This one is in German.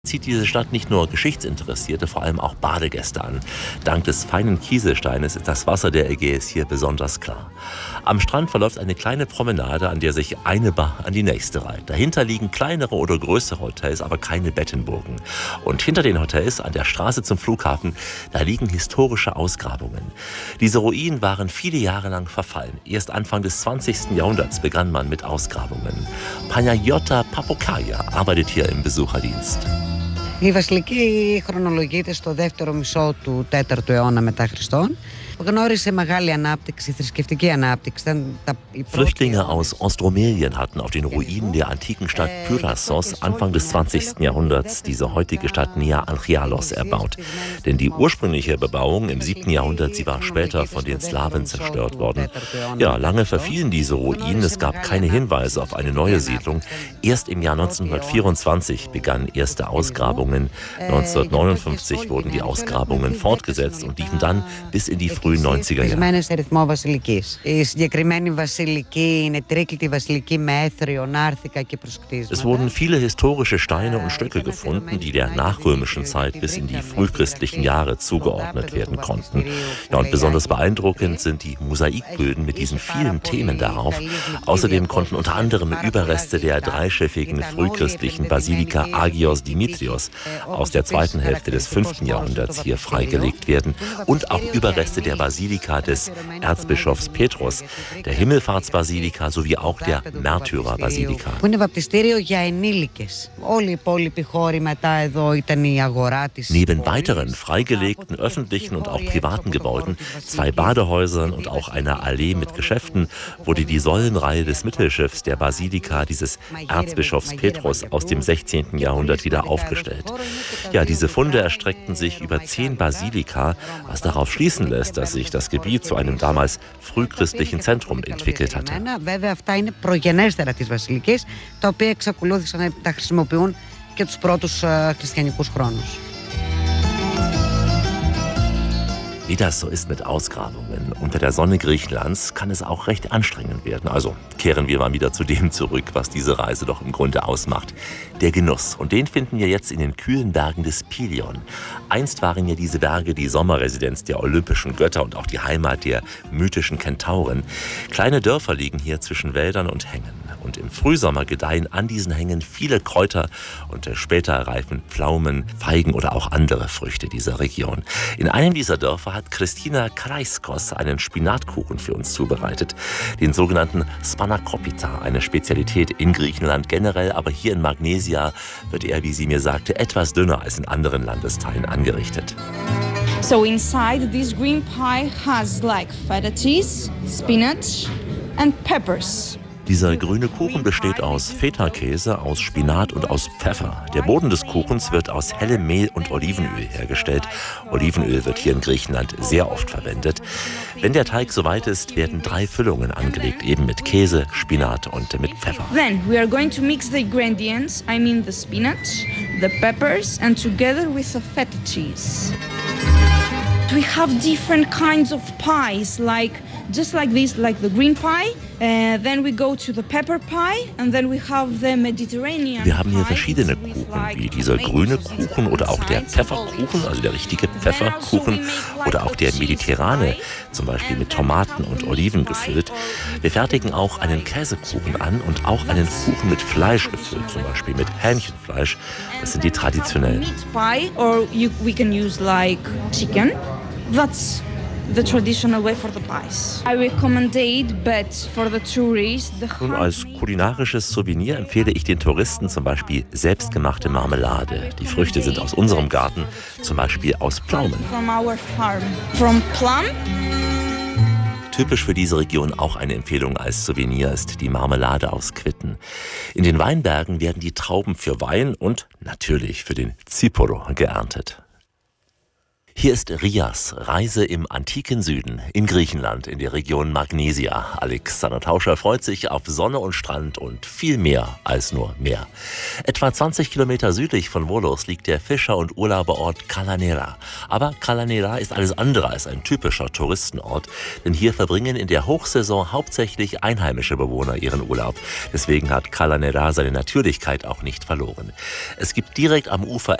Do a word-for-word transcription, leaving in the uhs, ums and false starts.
Zieht diese Stadt nicht nur Geschichtsinteressierte, vor allem auch Badegäste an. Dank des feinen Kieselsteines ist das Wasser der Ägäis hier besonders klar. Am Strand verläuft eine kleine Promenade, an der sich eine Bar an die nächste reiht. Dahinter liegen kleinere oder größere Hotels, aber keine Bettenburgen. Und hinter den Hotels, an der Straße zum Flughafen, da liegen historische Ausgrabungen. Diese Ruinen waren viele Jahre lang verfallen. Erst Anfang des zwanzigsten Jahrhunderts begann man mit Ausgrabungen. Panagiotta Papoukaia arbeitet hier im Besucherdienst. Η βασιλική χρονολογείται στο δεύτερο μισό του τέταρτου αιώνα μετά Χριστόν. Γνώρισε μεγάλη ανάπτυξη, θρησκευτική ανάπτυξη. Flüchtlinge aus Ostromelien hatten auf den Ruinen der antiken Stadt Pyrassos Anfang des zwanzigsten Jahrhunderts diese heutige Stadt Nea Anchialos erbaut. Denn die ursprüngliche Bebauung im siebten Jahrhundert, sie war später von den Slawen zerstört worden. Ja, lange verfielen diese Ruinen, es gab keine Hinweise auf eine neue Siedlung. Erst im Jahr neunzehnhundertvierundzwanzig begannen erste Ausgrabungen. neunzehnhundertneunundfünfzig wurden die Ausgrabungen fortgesetzt und liefen dann bis in die frühen neunziger Jahre. Es wurden viele historische Steine und Stöcke gefunden, die der nachrömischen Zeit bis in die frühchristlichen Jahre zugeordnet werden konnten. Ja, und besonders beeindruckend sind die Mosaikböden mit diesen vielen Themen darauf. Außerdem konnten unter anderem Überreste der dreischiffigen frühchristlichen Basilika Agios Dimitrios aus der zweiten Hälfte des fünften Jahrhunderts hier freigelegt werden und auch Überreste der Basilika des Erzbischofs Petrus, der Himmelfahrtsbasilika sowie auch der Märtyrerbasilika. Neben weiteren freigelegten öffentlichen und auch privaten Gebäuden, zwei Badehäusern und auch einer Allee mit Geschäften wurde die Säulenreihe des Mittelschiffs der Basilika dieses Erzbischofs Petrus aus dem sechzehnten Jahrhundert wieder aufgestellt. Ja, diese Funde erstreckten sich über zehn Basilika, was darauf schließen lässt, dass sich das Gebiet zu einem damals frühchristlichen Zentrum entwickelt hatte. Wie das so ist mit Ausgrabungen unter der Sonne Griechenlands, kann es auch recht anstrengend werden. Also kehren wir mal wieder zu dem zurück, was diese Reise doch im Grunde ausmacht. Der Genuss. Und den finden wir jetzt in den kühlen Bergen des Pelion. Einst waren ja diese Berge die Sommerresidenz der olympischen Götter und auch die Heimat der mythischen Kentauren. Kleine Dörfer liegen hier zwischen Wäldern und Hängen. Und im Frühsommer gedeihen an diesen Hängen viele Kräuter und später reifen Pflaumen, Feigen oder auch andere Früchte dieser Region. In einem dieser Dörfer hat Christina Karaiskos einen Spinatkuchen für uns zubereitet, den sogenannten Spanakopita, eine Spezialität in Griechenland generell, aber hier in Magnesia wird er, wie sie mir sagte, etwas dünner als in anderen Landesteilen angerichtet. So inside this green pie has like feta cheese, spinach and peppers. Dieser grüne Kuchen besteht aus Feta-Käse, aus Spinat und aus Pfeffer. Der Boden des Kuchens wird aus hellem Mehl und Olivenöl hergestellt. Olivenöl wird hier in Griechenland sehr oft verwendet. Wenn der Teig soweit ist, werden drei Füllungen angelegt, eben mit Käse, Spinat und mit Pfeffer. Then we are going to mix the ingredients, I mean the spinach, the peppers and together with the feta cheese. We have different kinds of pies, like just like this, like the green pie. Uh, then we go to the pepper pie and then we have the Mediterranean. Wir haben hier verschiedene Kuchen, wie dieser grüne Kuchen oder auch der Pfefferkuchen, also der richtige Pfefferkuchen, oder auch der mediterrane, zum Beispiel mit Tomaten und Oliven gefüllt. Wir fertigen auch einen Käsekuchen an und auch einen Kuchen mit Fleisch gefüllt, zum Beispiel mit Hähnchenfleisch. Das sind die traditionellen. Meat pie or you, we can use like chicken. That's the traditional way for the pies. I recommend it, but for the tourists, the Nun, als kulinarisches Souvenir empfehle ich den Touristen zum Beispiel selbstgemachte Marmelade. Die Früchte sind aus unserem Garten, zum Beispiel aus Pflaumen. From our farm, from plum. Typisch für diese Region auch eine Empfehlung als Souvenir ist die Marmelade aus Quitten. In den Weinbergen werden die Trauben für Wein und natürlich für den Tsipouro geerntet. Hier ist Rias, Reise im antiken Süden in Griechenland, in der Region Magnesia. Alexander Tauscher freut sich auf Sonne und Strand und viel mehr als nur Meer. Etwa zwanzig Kilometer südlich von Volos liegt der Fischer- und Urlauberort Kalanera. Aber Kalanera ist alles andere als ein typischer Touristenort, denn hier verbringen in der Hochsaison hauptsächlich einheimische Bewohner ihren Urlaub. Deswegen hat Kalanera seine Natürlichkeit auch nicht verloren. Es gibt direkt am Ufer